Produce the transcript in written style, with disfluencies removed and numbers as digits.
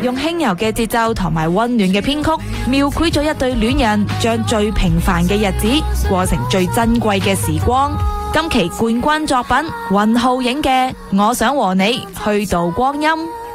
用輕柔嘅節奏同埋溫暖嘅編曲，描繪咗一對戀人將最平凡嘅日子過成最珍貴嘅時光。今期冠軍作品雲浩影嘅《我想和你虛度光陰》。